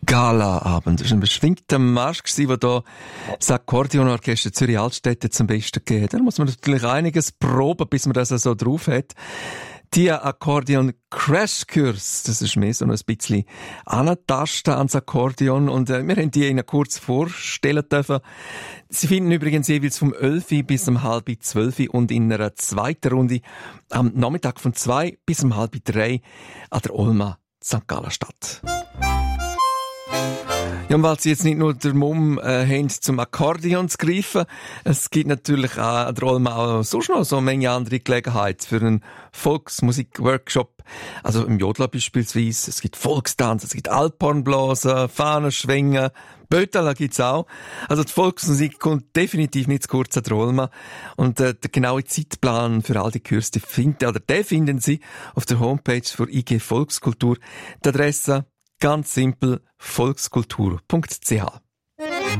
Galaabend. Das war ein beschwingter Marsch, der hier das Akkordeonorchester Zürich-Altstädte zum Besten gegeben hat. Da muss man natürlich einiges proben, bis man das so drauf hat. Die Akkordeon-Crashkurs, das ist mehr so ein bisschen antasten ans Akkordeon und wir haben die Ihnen kurz vorstellen dürfen. Sie finden übrigens jeweils vom 11 bis um 11:30 und in einer zweiten Runde am Nachmittag von 2 bis um 2:30 an der Olma St. Gallen statt. Ja, und weil Sie jetzt nicht nur den Mumm haben, zum Akkordeon zu greifen, es gibt natürlich auch an der Olma auch sonst noch so eine Menge andere Gelegenheiten für einen Volksmusik-Workshop. Also im Jodler beispielsweise, es gibt Volkstanz, es gibt Alphornblasen, Fahnenschwingen, Bötala gibt's auch. Also die Volksmusik kommt definitiv nicht zu kurz an der Olma. Und der genaue Zeitplan für all die Kurse, den finden Sie auf der Homepage von IG Volkskultur. Die Adresse ganz simpel volkskultur.ch.